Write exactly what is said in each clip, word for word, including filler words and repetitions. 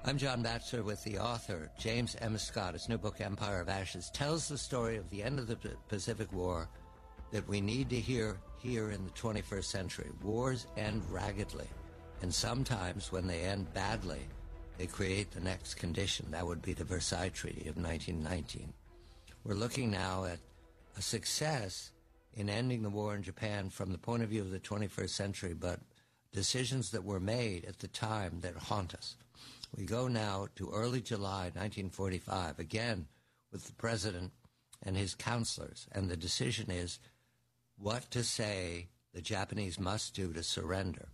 I'm John Batchelor with the author, James M. Scott. His new book, Empire of Ashes, tells the story of the end of the Pacific War that we need to hear here in the twenty-first century. Wars end raggedly, and sometimes when they end badly, they create the next condition. That would be the Versailles Treaty of nineteen nineteen. We're looking now at a success in ending the war in Japan from the point of view of the twenty-first century, but decisions that were made at the time that haunt us. We go now to early July nineteen forty-five, again with the president and his counselors, and the decision is what to say the Japanese must do to surrender.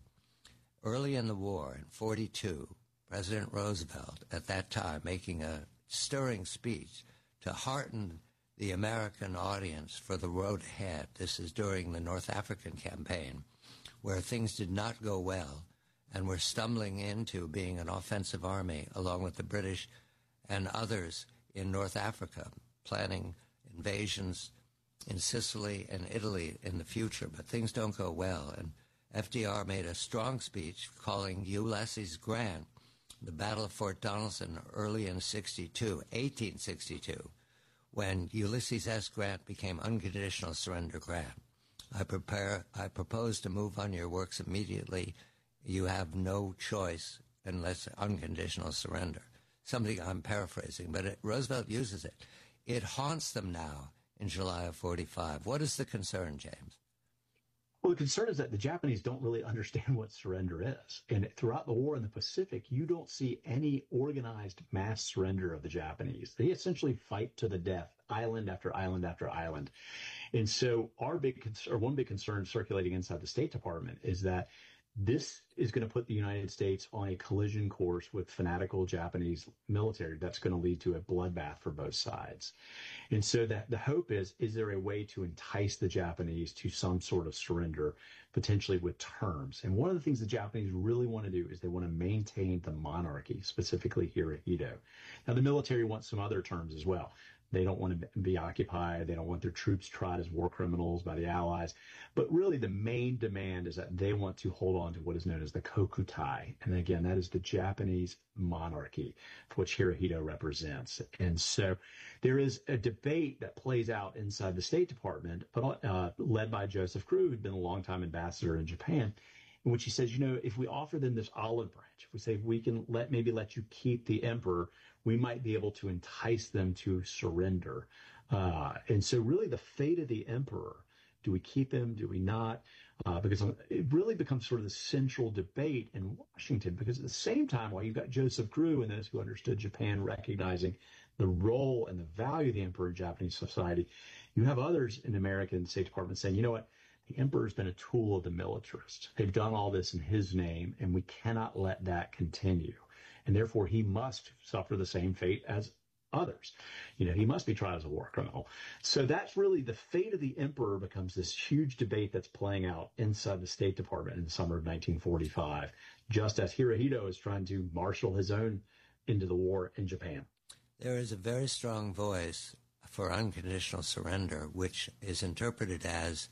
Early in the war, in forty-two, President Roosevelt, at that time, making a stirring speech to hearten the American audience for the road ahead. This is during the North African campaign, where things did not go well, and we're stumbling into being an offensive army, along with the British and others in North Africa, planning invasions in Sicily and Italy in the future, but things don't go well. And F D R made a strong speech calling Ulysses Grant the Battle of Fort Donelson early in sixty-two, eighteen sixty-two, when Ulysses S. Grant became Unconditional Surrender Grant. I prepare. I propose to move on your works immediately. You have no choice unless unconditional surrender. Something I'm paraphrasing, but it, Roosevelt uses it. It haunts them now in July of forty-five. What is the concern, James? Well, the concern is that the Japanese don't really understand what surrender is. And throughout the war in the Pacific, you don't see any organized mass surrender of the Japanese. They essentially fight to the death, island after island after island. And so our big, or one big concern circulating inside the State Department is that this is going to put the United States on a collision course with fanatical Japanese military that's going to lead to a bloodbath for both sides. And so that the hope is, is there a way to entice the Japanese to some sort of surrender, potentially with terms? And one of the things the Japanese really want to do is they want to maintain the monarchy, specifically Hirohito. Now, the military wants some other terms as well. They don't want to be occupied. They don't want their troops tried as war criminals by the Allies. But really the main demand is that they want to hold on to what is known as the Kokutai. And again, that is the Japanese monarchy, which Hirohito represents. And so there is a debate that plays out inside the State Department, but uh, led by Joseph Grew, who'd been a longtime ambassador in Japan, in which he says, you know, if we offer them this olive branch, if we say we can let maybe let you keep the emperor, we might be able to entice them to surrender. Uh, and so really the fate of the emperor, do we keep him? Do we not? Uh, because it really becomes sort of the central debate in Washington, because at the same time, while you've got Joseph Grew and those who understood Japan recognizing the role and the value of the emperor in Japanese society, you have others in the American State Department saying, you know what? The emperor's been a tool of the militarists. They've done all this in his name, and we cannot let that continue. And therefore, he must suffer the same fate as others. You know, he must be tried as a war criminal. So that's really the fate of the emperor becomes this huge debate that's playing out inside the State Department in the summer of nineteen forty-five, just as Hirohito is trying to marshal his own into the war in Japan. There is a very strong voice for unconditional surrender, which is interpreted as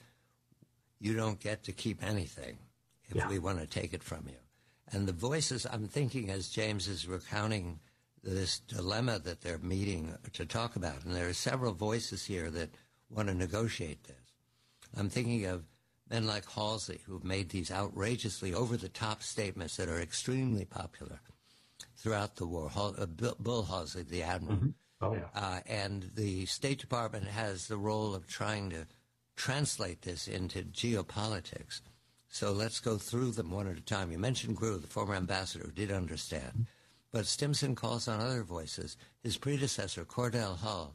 you don't get to keep anything if yeah. we want to take it from you. And the voices, I'm thinking as James is recounting this dilemma that they're meeting to talk about, and there are several voices here that want to negotiate this. I'm thinking of men like Halsey, who've made these outrageously over-the-top statements that are extremely popular throughout the war. Uh, Bull Halsey, the admiral. Mm-hmm. Oh, yeah. Uh, and the State Department has the role of trying to translate this into geopolitics. So let's go through them one at a time. You mentioned Grew, the former ambassador, who did understand. But Stimson calls on other voices. His predecessor, Cordell Hull,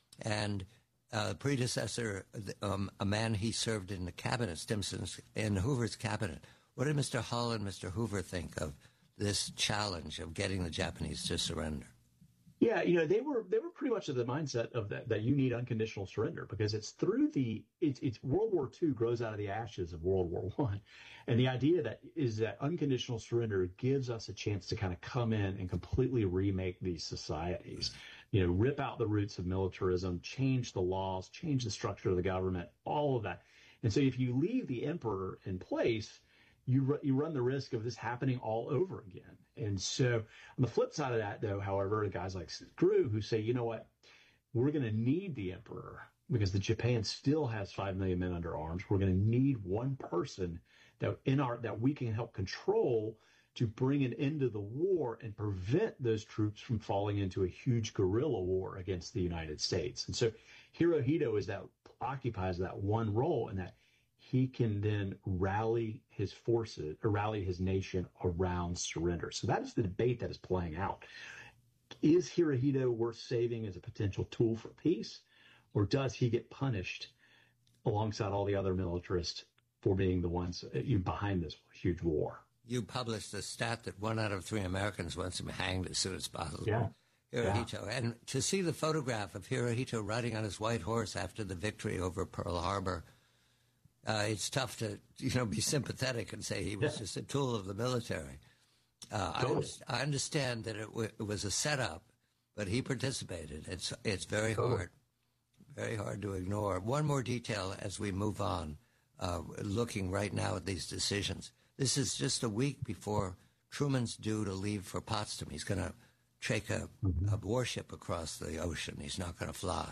and uh, predecessor, um, a man he served in the cabinet, Stimson's, in Hoover's cabinet. What did Mister Hull and Mister Hoover think of this challenge of getting the Japanese to surrender? Yeah, you know, they were they were pretty much of the mindset of that that you need unconditional surrender, because it's through the it's it's World War Two grows out of the ashes of World War One, and the idea that is that unconditional surrender gives us a chance to kind of come in and completely remake these societies, you know, rip out the roots of militarism, change the laws, change the structure of the government, all of that. And so if you leave the emperor in place, you you run the risk of this happening all over again. And so on the flip side of that, though, however, the guys like Drew who say, you know what, we're going to need the emperor because the Japan still has five million men under arms. We're going to need one person that in our that we can help control to bring an end to the war and prevent those troops from falling into a huge guerrilla war against the United States. And so Hirohito is that occupies that one role in that he can then rally his forces or rally his nation around surrender. So that is the debate that is playing out. Is Hirohito worth saving as a potential tool for peace, or does he get punished alongside all the other militarists for being the ones behind this huge war? You published a stat that one out of three Americans wants him hanged as soon as possible. Yeah. Hirohito. Yeah. And to see the photograph of Hirohito riding on his white horse after the victory over Pearl Harbor, uh, it's tough to, you know, be sympathetic and say he was Yeah. just a tool of the military. Uh, Totally. I, I understand that it, w- it was a setup, but he participated. It's it's very Totally. hard, very hard to ignore. One more detail as we move on, uh, looking right now at these decisions. This is just a week before Truman's due to leave for Potsdam. He's going to take a, mm-hmm. a warship across the ocean. He's not going to fly.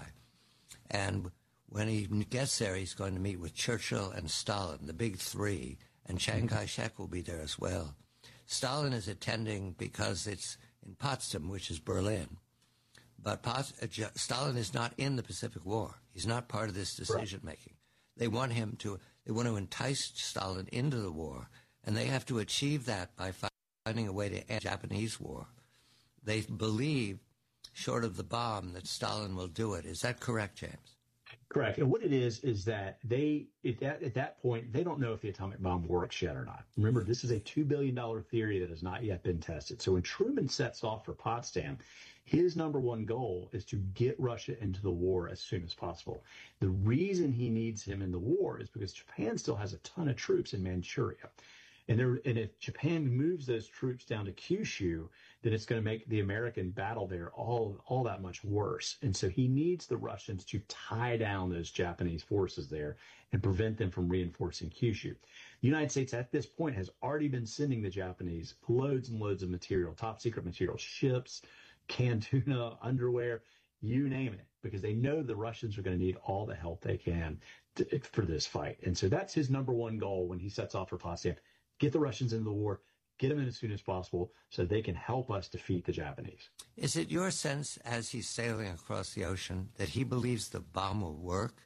And when he gets there, he's going to meet with Churchill and Stalin, the big three, and Chiang Kai-shek will be there as well. Stalin is attending because it's in Potsdam, which is Berlin. But Pots- uh, Stalin is not in the Pacific War. He's not part of this decision-making. They want him to, they want to entice Stalin into the war, and they have to achieve that by finding a way to end the Japanese war. They believe, short of the bomb, that Stalin will do it. Is that correct, James? Correct. And what it is, is that they, at that, at that point, they don't know if the atomic bomb works yet or not. Remember, this is a two billion dollars theory that has not yet been tested. So when Truman sets off for Potsdam, his number one goal is to get Russia into the war as soon as possible. The reason he needs him in the war is because Japan still has a ton of troops in Manchuria. And, there, and if Japan moves those troops down to Kyushu, then it's going to make the American battle there all, all that much worse. And so he needs the Russians to tie down those Japanese forces there and prevent them from reinforcing Kyushu. The United States at this point has already been sending the Japanese loads and loads of material, top secret material, ships, canned tuna, underwear, you name it, because they know the Russians are going to need all the help they can to, for this fight. And so that's his number one goal when he sets off for Potsdam. Get the Russians into the war, get them in as soon as possible so they can help us defeat the Japanese. Is it your sense, as he's sailing across the ocean, that he believes the bomb will work,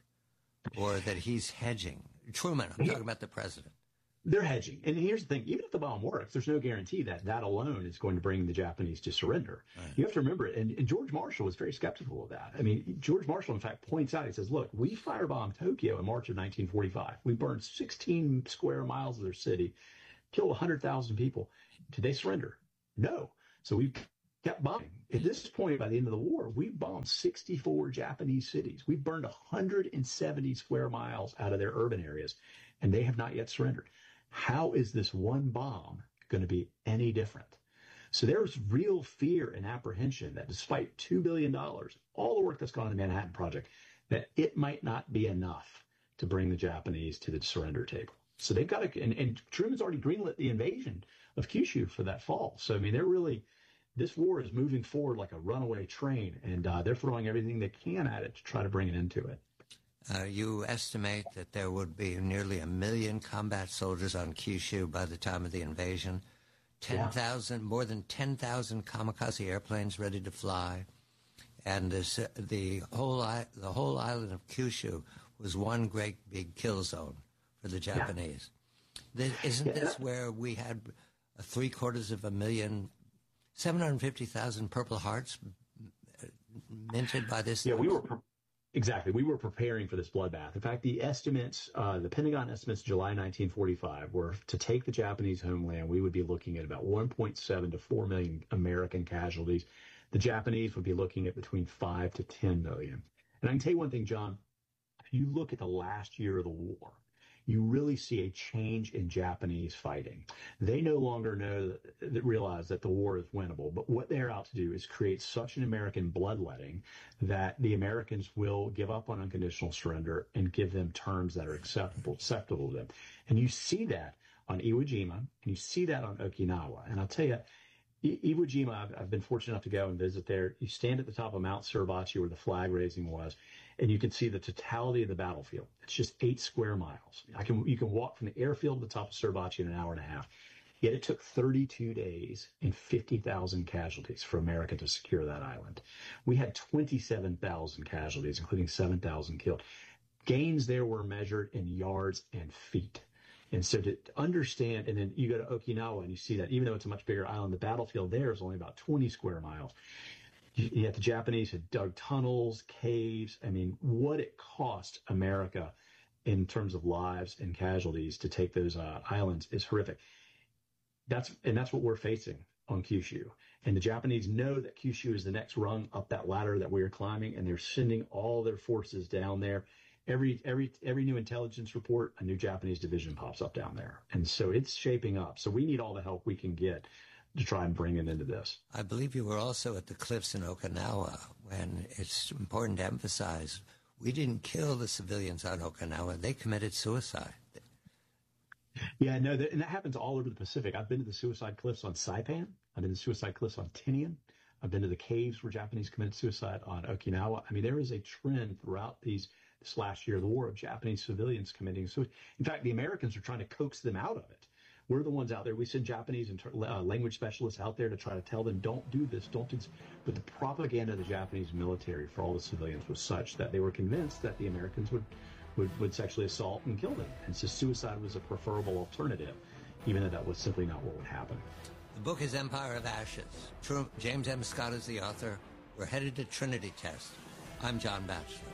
or that he's hedging? Truman, I'm talking about the president. They're hedging. And here's the thing. Even if the bomb works, there's no guarantee that that alone is going to bring the Japanese to surrender. Right. You have to remember, and, and George Marshall was very skeptical of that. I mean, George Marshall, in fact, points out, he says, look, we firebombed Tokyo in March of nineteen forty-five. We burned sixteen square miles of their city, killed one hundred thousand people. Did they surrender? No. So we kept bombing. At this point, by the end of the war, we bombed sixty-four Japanese cities. We burned one hundred seventy square miles out of their urban areas, and they have not yet surrendered. How is this one bomb going to be any different? So there's real fear and apprehension that despite two billion dollars, all the work that's gone on the Manhattan Project, that it might not be enough to bring the Japanese to the surrender table. So they've got to, and, and Truman's already greenlit the invasion of Kyushu for that fall. So, I mean, they're really, this war is moving forward like a runaway train, and uh, they're throwing everything they can at it to try to bring an end to it. Uh, you estimate that there would be nearly a million combat soldiers on Kyushu by the time of the invasion, ten thousand, yeah. more than ten thousand kamikaze airplanes ready to fly, and this, uh, the whole the whole island of Kyushu was one great big kill zone for the Japanese. Yeah. This, isn't yeah. this where we had a three quarters of a million, seven hundred fifty thousand Purple Hearts minted by this? Yeah, time? we were. Pre- Exactly. We were preparing for this bloodbath. In fact, the estimates, uh, the Pentagon estimates July nineteen forty-five were to take the Japanese homeland, we would be looking at about one point seven to four million American casualties. The Japanese would be looking at between five to ten million. And I can tell you one thing, John, if you look at the last year of the war, you really see a change in Japanese fighting. They no longer know that, that realize that the war is winnable, but what they're out to do is create such an American bloodletting that the Americans will give up on unconditional surrender and give them terms that are acceptable, acceptable to them. And you see that on Iwo Jima, and you see that on Okinawa. And I'll tell you, Iwo Jima, I've, I've been fortunate enough to go and visit there. You stand at the top of Mount Suribachi where the flag raising was, and you can see the totality of the battlefield. It's just eight square miles. I can you can walk from the airfield to the top of Suribachi in an hour and a half. Yet it took thirty-two days and fifty thousand casualties for America to secure that island. We had twenty-seven thousand casualties, including seven thousand killed. Gains there were measured in yards and feet. And so to understand, and then you go to Okinawa and you see that even though it's a much bigger island, the battlefield there is only about twenty square miles. You, you have the Japanese had dug tunnels, caves. I mean, what it cost America in terms of lives and casualties to take those uh, islands is horrific. That's and that's what we're facing on Kyushu. And the Japanese know that Kyushu is the next rung up that ladder that we are climbing, and they're sending all their forces down there. Every every every new intelligence report, a new Japanese division pops up down there. And so it's shaping up. So we need all the help we can get to try and bring it into this. I believe you were also at the cliffs in Okinawa when it's important to emphasize we didn't kill the civilians on Okinawa. They committed suicide. Yeah, no, and that happens all over the Pacific. I've been to the suicide cliffs on Saipan. I've been to the suicide cliffs on Tinian. I've been to the caves where Japanese committed suicide on Okinawa. I mean, there is a trend throughout these this last year, the war of Japanese civilians committing suicide. In fact, the Americans are trying to coax them out of it. We're the ones out there. We send Japanese inter- uh, language specialists out there to try to tell them, don't do this, don't do this. But the propaganda of the Japanese military for all the civilians was such that they were convinced that the Americans would, would, would sexually assault and kill them. And so suicide was a preferable alternative, even though that was simply not what would happen. The book is Empire of Ashes. True, James M. Scott is the author. We're headed to Trinity Test. I'm John Batchelor.